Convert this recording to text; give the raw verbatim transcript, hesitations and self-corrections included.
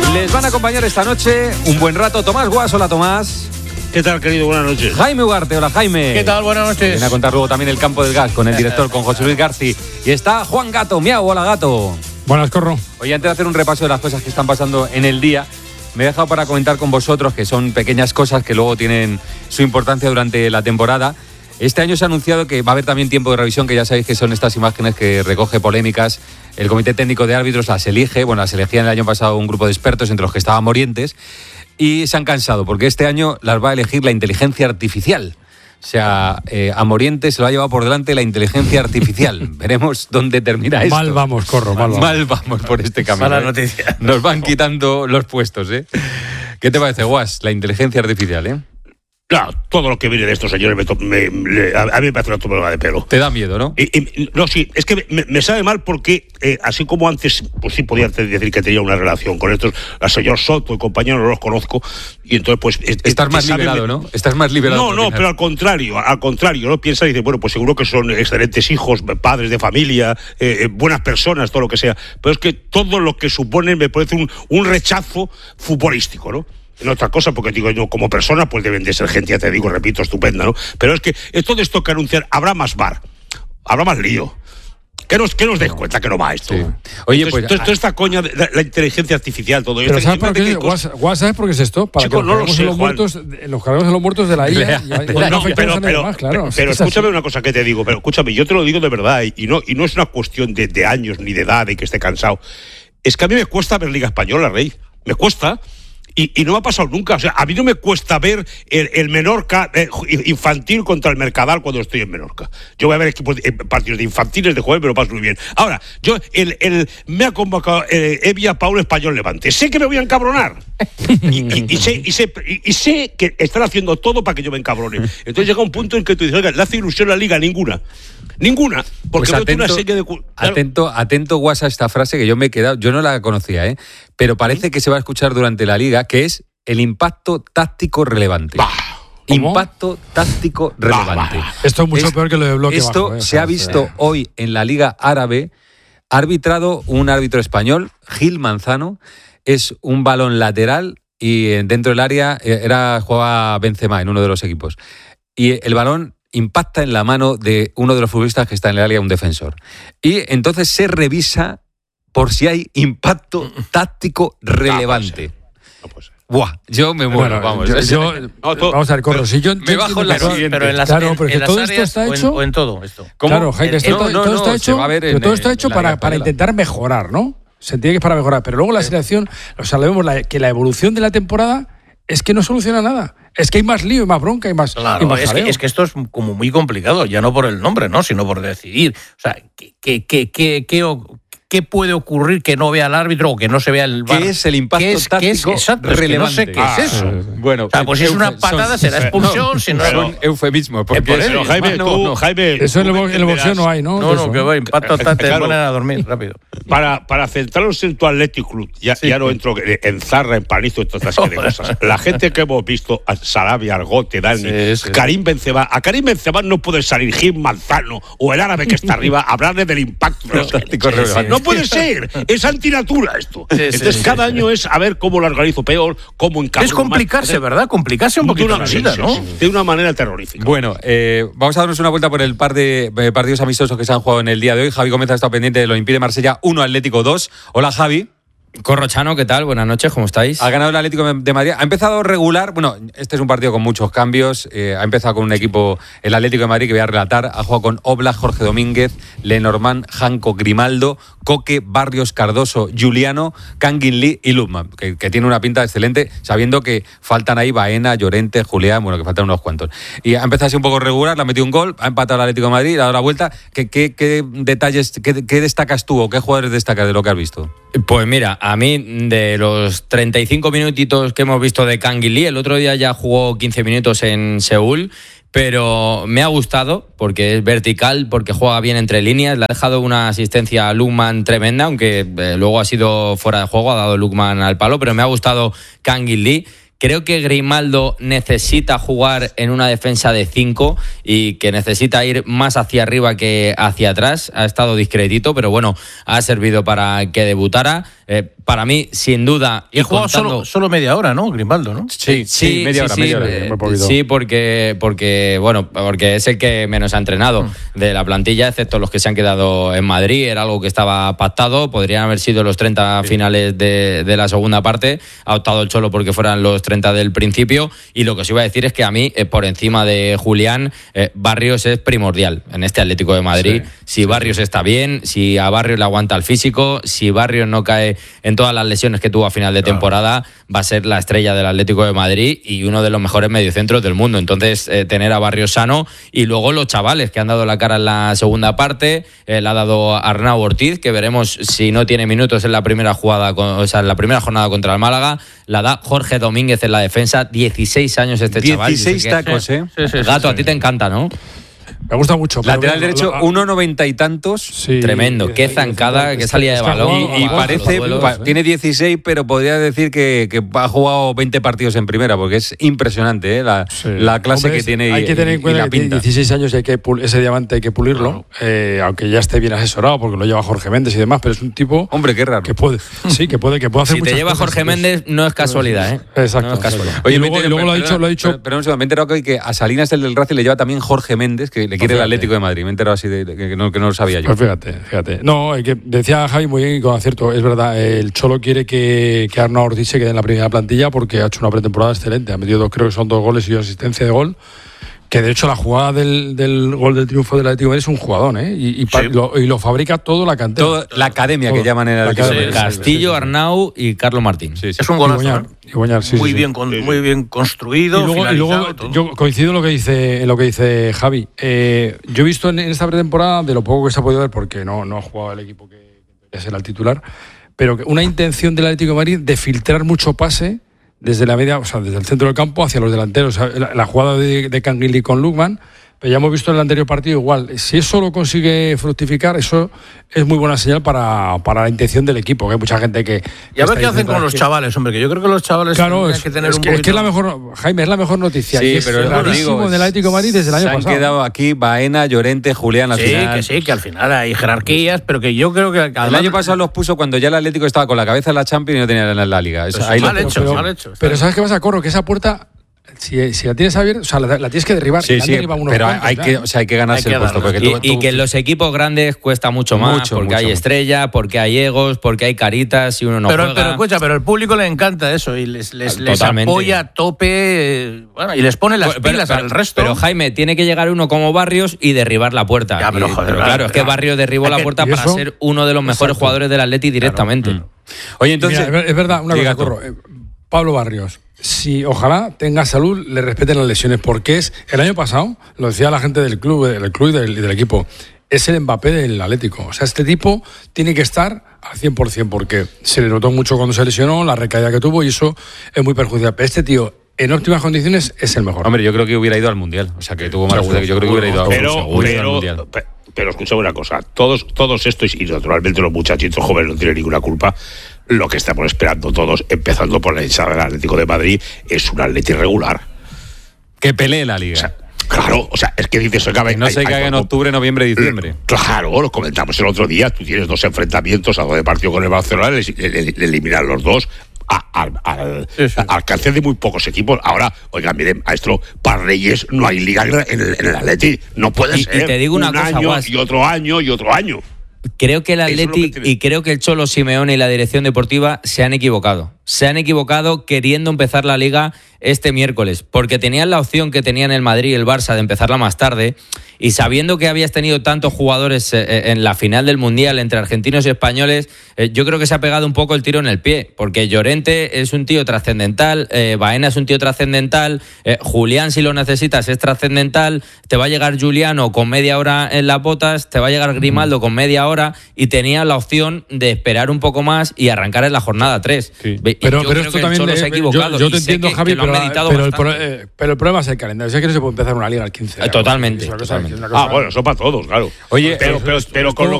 Les van a acompañar esta noche un buen rato Tomás Guas. Hola, Tomás. ¿Qué tal, querido? Buenas noches. Jaime Ugarte. Hola, Jaime. ¿Qué tal? Buenas noches. Viene a contar luego también el campo del gas con el director, con José Luis Garci. Y está Juan Gato. Miau, hola, Gato. Buenas, Corro. Oye, antes de hacer un repaso de las cosas que están pasando en el día, me he dejado para comentar con vosotros, que son pequeñas cosas que luego tienen su importancia durante la temporada. Este año se ha anunciado que va a haber también tiempo de revisión, que ya sabéis que son estas imágenes que recoge polémicas. El Comité Técnico de Árbitros las elige, bueno, las elegía en el año pasado un grupo de expertos, entre los que estaba Morientes, y se han cansado, porque este año las va a elegir la inteligencia artificial. O sea, eh, a Morientes se lo ha llevado por delante la inteligencia artificial. Veremos dónde termina esto. Mal vamos, Corro, mal vamos. Mal vamos por este camino. Mala ¿eh? noticia. Nos van quitando los puestos, ¿eh? ¿Qué te parece, Guas? La inteligencia artificial, ¿eh? Claro, todo lo que viene de estos señores me, to- me, me- a mí me parece una tumba de pelo. Te da miedo, ¿no? Y, y- no, sí, es que me, me sabe mal porque, eh, así como antes, pues sí podía decir que tenía una relación con estos, al señor Soto y compañeros, no los conozco, y entonces pues... Es, Estás es, más sabe, liberado, me, ¿no? Estás más liberado. No, no, pero al contrario, al contrario, ¿no? Piensa y dice, bueno, pues seguro que son excelentes hijos, padres de familia, eh, buenas personas, todo lo que sea, pero es que todo lo que suponen me parece un, un rechazo futbolístico, ¿no? En otra cosa, porque digo yo, como persona, pues deben de ser gente, ya te digo, repito, estupenda, ¿no? Pero es que todo esto que anunciar, habrá más bar, habrá más lío. Que nos, que nos des cuenta que no va esto. Sí. Oye, entonces, pues, entonces, toda esta coña, de la, la inteligencia artificial, todo Pero esto. ¿sabes por qué? Guas, Guas, ¿sabes por qué es esto? Para Chico, que no lo nos sé, carguemos en los Juan. muertos, los cargamos en los muertos de la I A. Y, y no No, afectamos pero, a nadie pero, más, claro. pero, Es pero que es escúchame así. una cosa que te digo, pero escúchame, yo te lo digo de verdad, y, y no, y no es una cuestión de, de años ni de edad, de que esté cansado. Es que a mí me cuesta ver Liga Española, Rey. Me cuesta. Y, y no me ha pasado nunca. O sea, a mí no me cuesta ver el, el Menorca eh, infantil contra el Mercadal cuando estoy en Menorca. Yo voy a ver equipos, eh, partidos de infantiles de jueves, me lo paso muy bien. Ahora, yo el, el me ha convocado eh, Evia Paul Español Levante. Sé que me voy a encabronar. y, y, y, sé, y, sé, y, y sé que están haciendo todo para que yo me encabrone. Entonces llega un punto en que tú dices, oiga, ¿le hace ilusión la Liga? Ninguna. Ninguna. Porque pues veo atento, una serie de... Claro. atento, atento, Guas, a esta frase que yo me he quedado, yo no la conocía, ¿eh? Pero parece ¿Mm? que se va a escuchar durante la Liga, que es el impacto táctico relevante. Bah. ¿Cómo? Impacto táctico relevante. Bah, bah. Esto es mucho es, peor que lo de bloque Esto bajo, ¿eh? se ha visto sí. hoy en la Liga Árabe. Ha arbitrado un árbitro español, Gil Manzano. Es un balón lateral y dentro del área era jugaba Benzema en uno de los equipos. Y el balón impacta en la mano de uno de los futbolistas que está en el área, un defensor. Y entonces se revisa por si hay impacto táctico relevante. No puede ser. Buah, yo me muero, bueno, vamos. Yo, yo, no, todo, vamos a ver, Corro. Si yo, me bajo en la pero, siguiente. pero en las, claro, en, porque en todo las esto está o en, hecho. o en todo esto. ¿Cómo? Claro, Jaime, esto, No, todo, no, todo no, está hecho, va a ver pero en, todo está hecho la para, Liga para Española. intentar mejorar, ¿no? Se entiende que es para mejorar, pero luego la selección, o sea, vemos la, que la evolución de la temporada es que no soluciona nada. Es que hay más lío, y más bronca y más, Claro, y más es, que, es que esto es como muy complicado, ya no por el nombre, ¿no? Sino por decidir. O sea, ¿qué, qué, qué, qué, qué, qué puede ocurrir que no vea el árbitro o que no se vea el V A R? ¿Qué es el impacto ¿Qué es, táctico qué es, exacto, relevante? Es que no sé qué es eso. Ah, bueno, o sea, pues si es una son- patada será expulsión, no, si no... son eufemismos. Porque por eso, es- Jaime, no, tú, no. Jaime, Eso en tú el, me bo- en el boxeo entenderás. no hay, ¿no? No, De no, eso. que va, impacto Claro. te ponen a dormir rápido. Para, para centrarnos en tu Athletic Club, ya, Sí. ya no entro en Zarra, en Panizo, en todas estas serie de cosas. La gente que hemos visto, a Sarabia, Argote, Dani, Sí, sí. Karim Benzema, a Karim Benzema no puede salir Gil Manzano o el árabe que está arriba a hablarle del impacto. No, táctico Sí, relevante. sí. No puede ser, es antinatura esto. Sí, sí, Entonces sí, cada sí. año es a ver cómo lo organizo peor, cómo encabro Es complicarse, más. ¿verdad? Complicarse un De poquito una, la sí, vida, sí, ¿no? sí, de una manera terrorífica. Bueno, eh, vamos a darnos una vuelta por el par de eh, partidos amistosos que se han jugado en el día de hoy. Javi Gómez ha estado pendiente de lo impide Marsella uno, Atlético dos. Hola, Javi. Corrochano, ¿qué tal? Buenas noches, ¿cómo estáis? Ha ganado el Atlético de Madrid. Ha empezado regular. Bueno, este es un partido con muchos cambios. Eh, ha empezado con un equipo, el Atlético de Madrid, que voy a relatar. Ha jugado con Oblak, Jorge Domínguez, Lenormand, Janko, Grimaldo, Coque, Barrios, Cardoso, Juliano, Kangin Lee y Luzman, que, que tiene una pinta excelente, sabiendo que faltan ahí Baena, Llorente, Julián, bueno, que faltan unos cuantos. Y ha empezado así un poco regular, le ha metido un gol, ha empatado el Atlético de Madrid, le ha dado la vuelta. ¿Qué, qué, qué detalles, qué, qué destacas tú o qué jugadores destacas de lo que has visto? Pues mira, a mí de los treinta y cinco minutitos que hemos visto de Kangin Lee, el otro día ya jugó quince minutos en Seúl, pero me ha gustado porque es vertical, porque juega bien entre líneas, le ha dejado una asistencia a Lukman tremenda, aunque eh, luego ha sido fuera de juego, ha dado Lukman al palo, pero me ha gustado Kangin Lee. Creo que Grimaldo necesita jugar en una defensa de cinco y que necesita ir más hacia arriba que hacia atrás. Ha estado discretito, pero bueno, ha servido para que debutara. Eh, para mí, sin duda. Y he jugado contando... solo, solo media hora, ¿no? Grimaldo, ¿no? Sí, sí, sí media hora, sí, media hora. Eh, sí, porque, porque, bueno, porque es el que menos ha entrenado mm. de la plantilla, excepto los que se han quedado en Madrid. Era algo que estaba pactado. Podrían haber sido los treinta sí. finales de, de la segunda parte. Ha optado el Cholo porque fueran los treinta del principio. Y lo que os iba a decir es que a mí, eh, por encima de Julián, eh, Barrios es primordial en este Atlético de Madrid. Sí, si Barrios sí. está bien, si a Barrios le aguanta el físico, si Barrios no cae en todas las lesiones que tuvo a final de claro. temporada, va a ser la estrella del Atlético de Madrid y uno de los mejores mediocentros del mundo. Entonces, eh, tener a Barrios sano y luego los chavales que han dado la cara en la segunda parte, eh, le ha dado Arnau Ortiz, que veremos si no tiene minutos en la primera jugada, o sea, en la primera jornada contra el Málaga. La da Jorge Domínguez en la defensa, dieciséis años este chaval. dieciséis tacos, ¿eh? Sí, sí, Gato, sí, sí. a ti te encanta, ¿no? Me gusta mucho. Lateral pero, derecho, uno noventa y tantos. Sí, tremendo. Qué zancada, qué salida de balón. Y, y parece, duelos, pa, ¿eh? tiene dieciséis, pero podría decir que, que ha jugado veinte partidos en primera, porque es impresionante ¿eh? la, sí. la clase Hombre, que tiene. Hay y, que tener en cuenta que tiene dieciséis años y hay que pul- ese diamante hay que pulirlo, eh, aunque ya esté bien asesorado, porque lo lleva Jorge Méndez y demás, pero es un tipo. Hombre, qué raro. Que puede, sí, que puede, que puede hacer si muchas te lleva cosas, Jorge Méndez, no es casualidad, ¿eh? Exacto. No es casualidad. Oye, y luego, y luego lo ha dicho, lo ha dicho. Pero, pero un segundo, me he enterado que, que a Salinas, el del Racing, le lleva también Jorge Méndez, que le quiere el Atlético de Madrid. Me he enterado así de, de que, no, que no lo sabía yo. Pues fíjate, fíjate. No, que decía Javi muy bien y con acierto, es verdad, el Cholo quiere que, que Arnau Ortiz se quede en la primera plantilla porque ha hecho una pretemporada excelente, ha metido dos, creo que son dos goles y una asistencia de gol, que de hecho la jugada del, del gol del triunfo del Atlético de Madrid es un jugadón, ¿eh? Y, y, sí. lo, y lo fabrica todo la cantera. Todo, la academia todo, que llaman en el Atlético de Madrid. Castillo, Arnau y Carlos Martín. Sí, sí. Es un golazo. Y Boñar, y Boñar, sí, muy, sí, bien, sí. Con, muy bien construido, y luego, y luego yo coincido en lo que dice, en lo que dice Javi. Eh, yo he visto en, en esta pretemporada, de lo poco que se ha podido ver, porque no, no ha jugado el equipo que debería ser el titular, pero una intención del Atlético de Madrid de filtrar mucho pase desde la media, o sea, desde el centro del campo hacia los delanteros. O sea, la, la jugada de, de Canguilí con Lukman, pero ya hemos visto en el anterior partido igual. Si eso lo consigue fructificar, eso es muy buena señal para, para la intención del equipo, que hay mucha gente que... Y a ver qué hacen con los que... chavales, hombre, que yo creo que los chavales claro, tienen es, que tener es un que, poquito... Es que es la mejor, Jaime, es la mejor noticia. Sí, es pero es rarísimo del Atlético de Madrid desde el año pasado. Se han quedado aquí Baena, Llorente, Julián al sí, final. Sí, que sí, que al final hay jerarquías, pero que yo creo que... Además, el año pasado los puso cuando ya el Atlético estaba con la cabeza en la Champions y no tenía en la Liga. Eso, ahí mal, lo... hecho, pero, mal hecho, pero ¿sabes qué pasa, Corro? Que esa puerta... Si, si la tienes abierta, o sea, la, la tienes que derribar. Sí, sí, unos pero cuantos, hay, que, o sea, hay que ganarse hay que el puesto. Porque y, tú, y tú, que en los equipos grandes cuesta mucho más, mucho, porque mucho, hay mucho. estrella, porque hay egos, porque hay caritas y uno no pero, juega. Pero escucha, pero el público le encanta eso y les, les, les apoya a tope, bueno, y les pone las pero, pilas pero, al resto. Pero Jaime, tiene que llegar uno como Barrios y derribar la puerta. Ya, pero, y, joder, pero claro, claro, es que Barrios derribó la puerta para eso? ser uno de los mejores Exacto. jugadores del Atleti directamente. Claro. Oye, entonces... Mira, es verdad, una cosa, Corro. Eh, Pablo Barrios, si ojalá tenga salud, le respeten las lesiones, porque es el año pasado, lo decía la gente del club, del club y del, del equipo, es el Mbappé del Atlético. O sea, este tipo tiene que estar al cien por ciento porque se le notó mucho cuando se lesionó, la recaída que tuvo y eso es muy perjudicial. Pero este tío, en óptimas condiciones, es el mejor. Hombre, yo creo que hubiera ido al Mundial. O sea, que tuvo más que yo creo que hubiera ido, pero, seguro, pero, al Mundial. Pero, pero escuchame una cosa, todos, todos estos, y naturalmente los muchachitos jóvenes no tienen ninguna culpa, lo que estamos esperando todos, empezando por la hinchada del Atlético de Madrid, es un Atleti regular. Que pelee la Liga. O sea, claro, o sea, es que dices... Que no se caiga en octubre, noviembre, diciembre. Claro, lo comentamos el otro día, tú tienes dos enfrentamientos a dos de partido con el Barcelona, le, le, le eliminan los dos al al sí, sí. alcance de muy pocos equipos. Ahora, oigan, miren, maestro, para Reyes no hay Liga en el, en el Atleti, no puede y, ser. Y te digo una un cosa, año Guas. y otro año y otro año. Creo que el Atleti y creo que el Cholo Simeone y la dirección deportiva se han equivocado. Se han equivocado queriendo empezar la Liga este miércoles, porque tenían la opción que tenían el Madrid y el Barça de empezarla más tarde, y sabiendo que habías tenido tantos jugadores en la final del Mundial entre argentinos y españoles, yo creo que se ha pegado un poco el tiro en el pie, porque Llorente es un tío trascendental, eh, Baena es un tío trascendental, eh, Julián, si lo necesitas, es trascendental, te va a llegar Juliano con media hora en las botas, te va a llegar Grimaldo con media hora, y tenía la opción de esperar un poco más y arrancar en la jornada tres. Sí. Pero, pero esto también se ha equivocado. Yo, yo te entiendo, que, Javi, que pero, pero, el pro, eh, pero el problema es el calendario. Sé que no se puede empezar una liga al quince. Totalmente. Cosa, totalmente. Cosa, ah, bueno, eso para todos, claro. Oye, pero, pero, pero, pero con lo